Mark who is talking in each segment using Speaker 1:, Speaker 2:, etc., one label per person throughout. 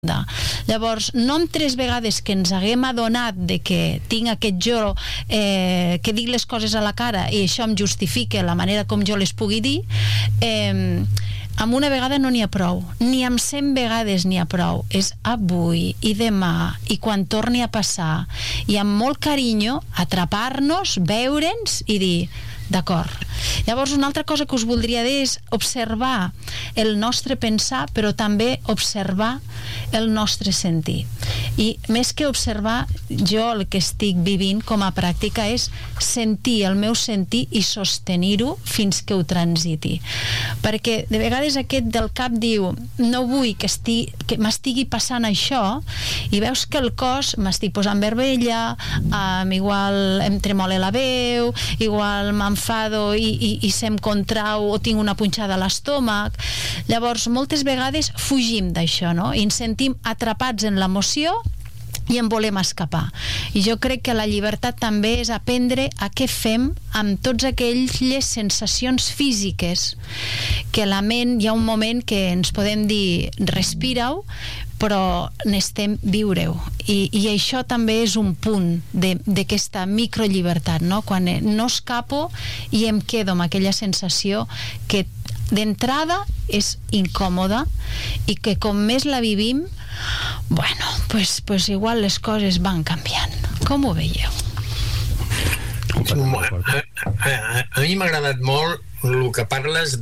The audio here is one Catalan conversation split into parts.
Speaker 1: Llavors, no amb 3 vegades que ens haguem adonat de que tinc aquest jo que dic les coses a la cara i això em justifica la manera com jo les pugui dir, amb una vegada no n'hi ha prou, ni amb 100 vegades n'hi ha prou. És avui i demà i quan torni a passar, i amb molt carinyo atrapar-nos, veure'ns i dir d'acord. Llavors, una altra cosa que us voldria dir és observar el nostre pensar, però també observar el nostre sentir. I més que observar, jo el que estic vivint com a pràctica és sentir el meu sentir i sostenir-ho fins que ho transiti. Perquè de vegades aquest del cap diu no vull que m'estigui passant això, i veus que el cos m'estic posant vermella, igual em tremola la veu, igual m'enfado i se'm contrau o tinc una punxada a l'estómac. Llavors, moltes vegades fugim d'això, no? I ens sentim atrapats en l'emoció i en volem escapar. I jo crec que la llibertat també és aprendre a què fem amb tots aquelles sensacions físiques que la ment, hi ha un moment que ens podem dir respira-ho, però necessitem viure-ho. I això també és un punt d'aquesta microllibertat, no? Quan no escapo i em quedo amb aquella sensació que d'entrada és incòmoda i que com més la vivim, bueno, pues igual les coses van canviant. Com ho veieu?
Speaker 2: A mi m'ha agradat molt el que parles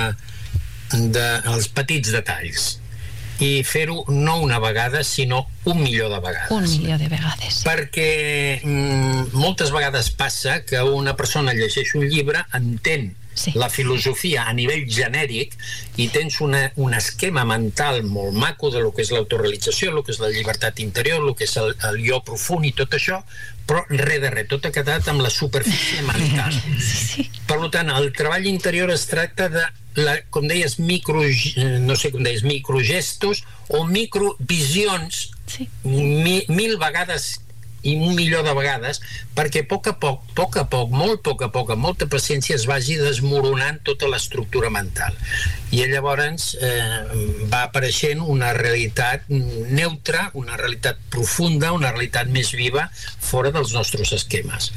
Speaker 2: dels petits detalls i fer-ho no una vegada sinó 1.000.000 de vegades.
Speaker 1: 1.000.000 de vegades.
Speaker 2: Perquè moltes vegades passa que una persona llegeix un llibre, entén la filosofia a nivell genèric i tens un esquema mental molt maco de lo que és l'autorealització, el que és la llibertat interior, el que és el jo profund i tot això, però res de res, tot ha quedat amb la superfície mental. Per tant, el treball interior es tracta de, com deies, microgestos o microvisions 1.000 vegades i 1.000.000 de vegades, perquè a poc a poc, molt poc a poc, amb molta paciència es vagi desmoronant tota l'estructura mental. I llavors va apareixent una realitat neutra, una realitat profunda, una realitat més viva, fora dels nostres esquemes.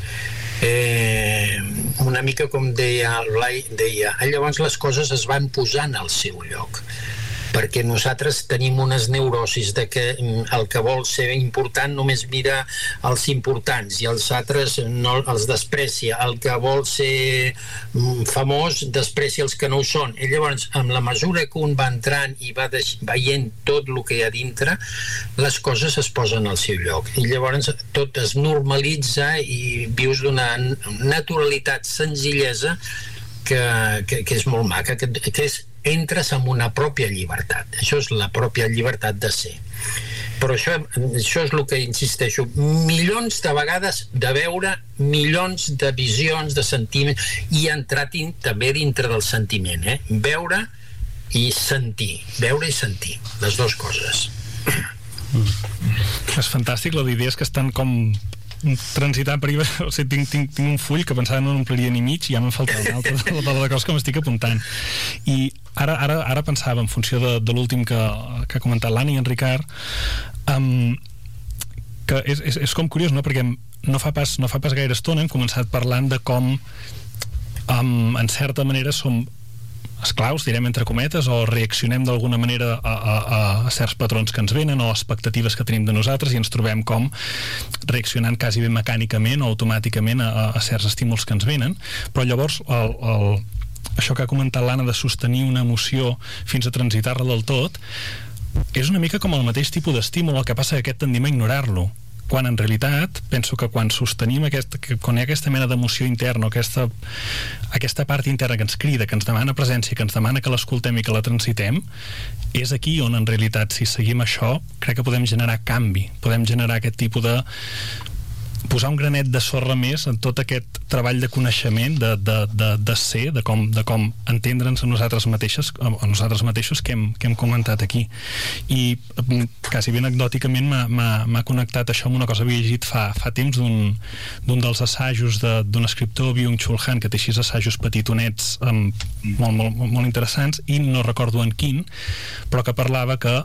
Speaker 2: Una mica com deia Blai, llavors les coses es van posant al seu lloc, perquè nosaltres tenim unes neurosis de que el que vol ser important només mira els importants i els altres no els desprecia, el que vol ser famós desprecia els que no ho són. I llavors, amb la mesura que un va entrant i va veient tot el que hi ha dintre, les coses es posen al seu lloc i llavors tot es normalitza i vius d'una naturalitat, senzillesa que és molt maca, que és entres en una pròpia llibertat. Això és la pròpia llibertat de ser. Però això és el que insisteixo, milions de vegades de veure, milions de visions, de sentiments, i entrar també dintre del sentiment, veure i sentir, les dues coses.
Speaker 3: És fantàstic, la d'idea és que estan com transitant per ahir, o sigui, tinc un full que pensava no n'ompliria ni mig i ja me'n falta una altra de la cosa que m'estic apuntant. I ara pensava, en funció de l'últim que ha comentat l'Anna i en Ricard, que és com curiós, no? Perquè no fa pas gaire estona hem començat parlant de com en certa manera som esclaus, direm entre cometes, o reaccionem d'alguna manera a certs patrons que ens venen o expectatives que tenim de nosaltres i ens trobem com reaccionant quasi bé mecànicament o automàticament a certs estímuls que ens venen. Però llavors això que ha comentat l'Anna de sostenir una emoció fins a transitar-la del tot és una mica com el mateix tipus d'estímul, el que passa que aquest tendim a ignorar-lo, quan en realitat penso que quan sostenim quan hi ha aquesta mena d'emoció interna, aquesta part interna que ens crida, que ens demana presència, que ens demana que l'escoltem i que la transitem, és aquí on en realitat, si seguim això, crec que podem generar canvi, podem generar aquest tipus de posar un granet de sorra més en tot aquest treball de coneixement, de ser, de com entendre'ns a nosaltres mateixos que hem comentat aquí. I quasi ben anecdòticament m'ha connectat això amb una cosa que havia llegit fa temps d'un dels assajos d'un escriptor, Byung-Chul Han, que té així assajos petitonets molt interessants, i no recordo en quin, però que parlava que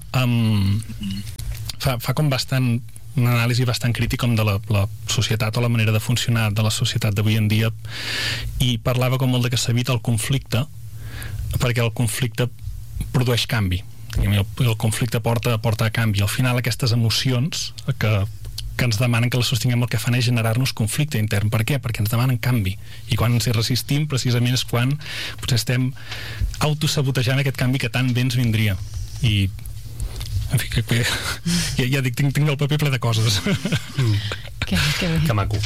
Speaker 3: fa com bastant una anàlisi bastant crítica com de la societat o la manera de funcionar de la societat d'avui en dia, i parlava com molt de que s'evita el conflicte perquè el conflicte produeix canvi, el conflicte porta a canvi. Al final aquestes emocions que ens demanen que les sostinguem el que fan és generar-nos conflicte intern. Per què? Perquè ens demanen canvi, i quan ens hi resistim precisament és quan potser estem autosabotejant aquest canvi que tan bé ens vindria. I en fi, ja dic, tinc el paper ple de coses.
Speaker 4: Que maco.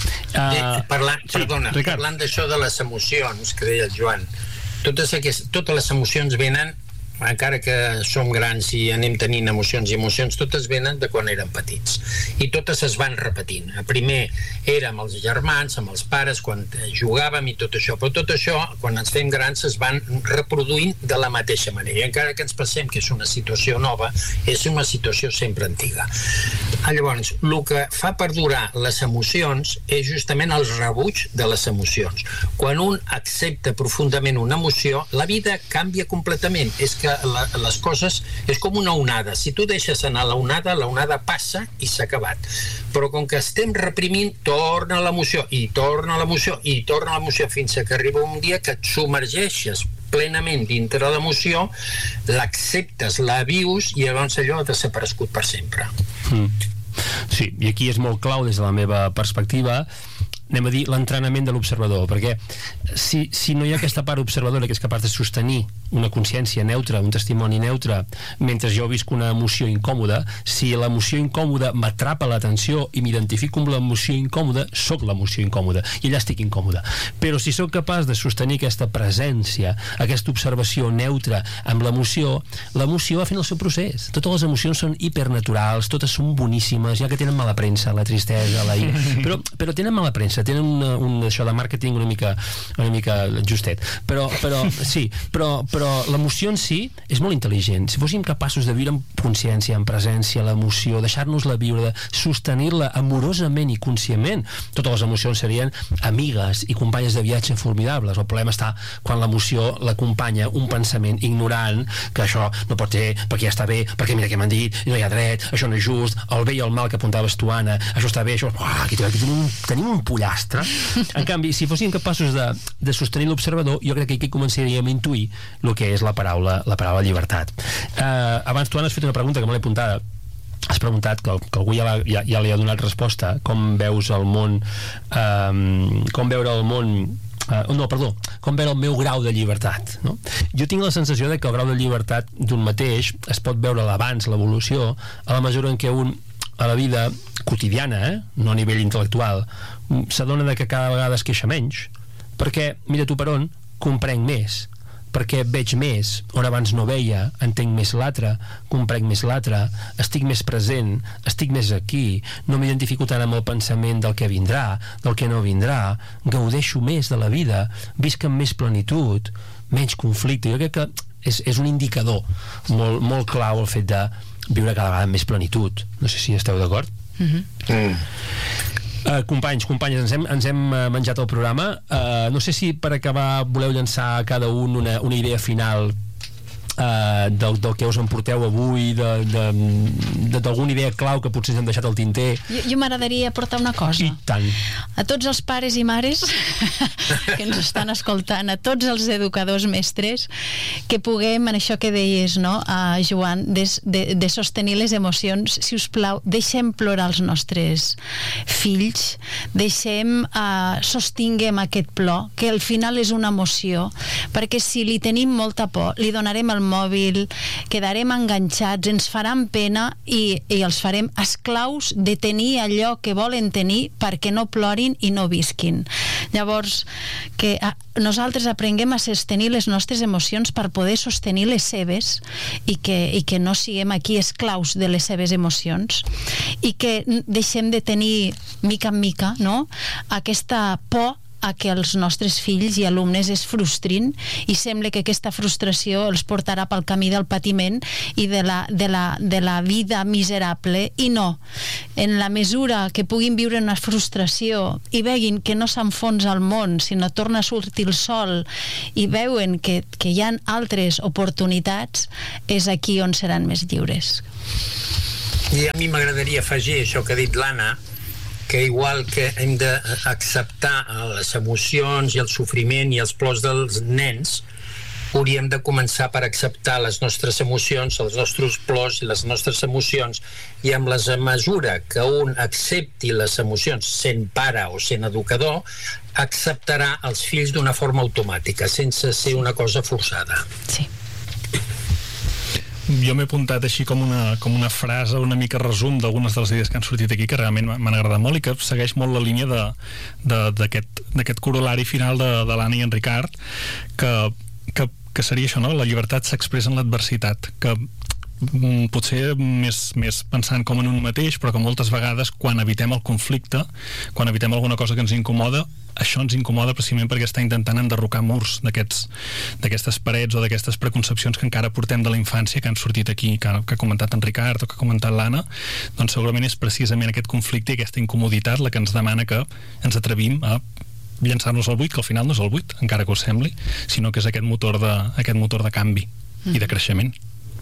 Speaker 2: Parlant d'això de les emocions que deia el Joan, totes les emocions venen, encara que som grans i anem tenint emocions i emocions, totes venen de quan érem petits, i totes es van repetint. Primer érem els germans, amb els pares, quan jugàvem i tot això, però tot això, quan ens fem grans, es van reproduint de la mateixa manera, i encara que ens pensem que és una situació nova, és una situació sempre antiga. Llavors, el que fa perdurar les emocions és justament el rebuig de les emocions. Quan un accepta profundament una emoció, la vida canvia completament. És que les coses és com una onada. Si tu deixes anar la onada passa i s'ha acabat. Però com que estem reprimint, torna l'emoció i torna l'emoció i torna l'emoció fins que arriba un dia que et submergeixes plenament dintre de l'emoció, l'acceptes, la vius, i llavors allò ha desaparegut per sempre.
Speaker 4: Sí, i aquí és molt clau des de la meva perspectiva, anem a dir, l'entrenament de l'observador, perquè si no hi ha aquesta part observadora que és capaç de sostenir una consciència neutra, un testimoni neutre, mentre jo visc una emoció incòmoda, si l'emoció incòmoda m'atrapa l'atenció i m'identifico amb l'emoció incòmoda, sóc l'emoció incòmoda, i allà estic incòmoda. Però si sóc capaç de sostenir aquesta presència, aquesta observació neutra amb l'emoció va fent el seu procés. Totes les emocions són hipernaturals, totes són boníssimes, ja que tenen mala premsa, la tristesa, la ira, però tenen mala premsa, tenen això de màrqueting una mica justet, però l'emoció en si és molt intel·ligent. Si fóssim capaços de viure amb consciència, amb presència, l'emoció, deixar-nos-la viure, sostenir-la amorosament i conscientment, totes les emocions serien amigues i companyes de viatge formidables. El problema està quan l'emoció l'acompanya un pensament ignorant, que això no pot ser, perquè ja està bé, perquè mira què m'han dit, no hi ha dret, això no és just, el bé i el mal que apuntaves tu, Anna, això està bé, això... Aquí tenim un pollastre. En canvi, si fóssim capaços de sostenir l'observador, jo crec que aquí començaríem a intuir el que és la paraula llibertat. Abans tu, Anna, has fet una pregunta que me l'he apuntada. Has preguntat, que algú ja li ha donat resposta, com veus el món, com veure el món, com veure el meu grau de llibertat, no? Jo tinc la sensació de que el grau de llibertat d'un mateix es pot veure l'abans, l'evolució, a la mesura en què un a la vida quotidiana, no a nivell intel·lectual, s'adona de que cada vegada es queixa menys, perquè, mira tu per on, comprenc més, perquè veig més, on abans no veia, entenc més l'altre, comprenc més l'altre, estic més present, estic més aquí, no m'identifico tant amb el pensament del que vindrà, del que no vindrà, gaudeixo més de la vida, visc amb més plenitud, menys conflicte. Jo crec que és un indicador molt clau el fet de viure cada vegada amb més plenitud. No sé si esteu d'acord? Companyes, ens hem menjat el programa. No sé si per acabar voleu llançar a cada un una idea final del que us emporteu avui, d'alguna idea clau que potser ens hem deixat al tinter.
Speaker 1: Jo m'agradaria aportar una cosa.
Speaker 4: I tant.
Speaker 1: A tots els pares i mares que ens estan escoltant, a tots els educadors mestres, que puguem, en això que deies, no, Joan, de sostenir les emocions, si us plau, deixem plorar els nostres fills, sostinguem aquest plor, que al final és una emoció, perquè si li tenim molta por, li donarem el al mòbil, quedarem enganxats, ens faran pena i els farem esclaus de tenir allò que volen tenir perquè no plorin i no visquin. Llavors, que nosaltres aprenguem a sostenir les nostres emocions per poder sostenir les seves i que no siguem aquí esclaus de les seves emocions i que deixem de tenir mica en mica, no?, aquesta por a que els nostres fills i alumnes es frustrin i sembla que aquesta frustració els portarà pel camí del patiment i de la vida miserable, i no. En la mesura que puguin viure una frustració i veguin que no s'enfonsa el món, sinó torna a sortir el sol i veuen que hi ha altres oportunitats, és aquí on seran més lliures.
Speaker 2: I a mi m'agradaria afegir això que ha dit l'Anna, que igual que hem d'acceptar les emocions i el sofriment i els plors dels nens, hauríem de començar per acceptar les nostres emocions, els nostres plors i les nostres emocions, i amb la mesura que un accepti les emocions, sent pare o sent educador, acceptarà els fills d'una forma automàtica, sense ser una cosa forçada.
Speaker 1: Sí.
Speaker 3: Jo m'he apuntat així com una frase, una mica resum d'algunes de les idees que han sortit aquí que realment m'han agradat molt i que segueix molt la línia d'aquest corolari final de l'Anna i en Ricard, que seria això, no? La llibertat s'expressa en l'adversitat, que potser més pensant com en un mateix, però que moltes vegades quan evitem el conflicte, quan evitem alguna cosa que ens incomoda, això ens incomoda precisament perquè està intentant enderrocar murs d'aquestes parets o d'aquestes preconcepcions que encara portem de la infància, que han sortit aquí, que ha comentat en Ricard o que ha comentat l'Anna. Doncs segurament és precisament aquest conflicte i aquesta incomoditat la que ens demana que ens atrevim a llançar-nos al buit, que al final no és el buit, encara que us sembli, sinó que és aquest motor de canvi i de creixement.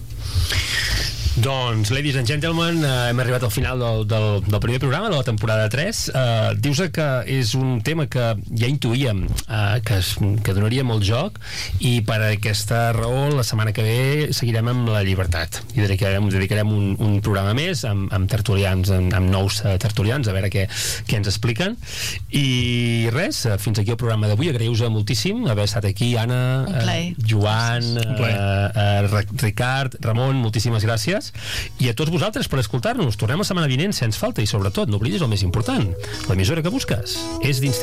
Speaker 4: Doncs, ladies and gentlemen, hem arribat al final del primer programa de la temporada 3. Dius que és un tema que ja intuïem que donaria molt joc, i per aquesta raó la setmana que ve seguirem amb la llibertat i dedicarem un programa més amb tertulians, amb nous tertulians, a veure què ens expliquen. I res, fins aquí el programa d'avui. Agraïu-vos moltíssim haver estat aquí, Anna, Joan, Ricard, Ramon, moltíssimes gràcies. I a tots vosaltres per escoltar-nos. Tornem la setmana vinent, si ens falta, i sobretot no oblidis el més important: l'emissora que busques és dins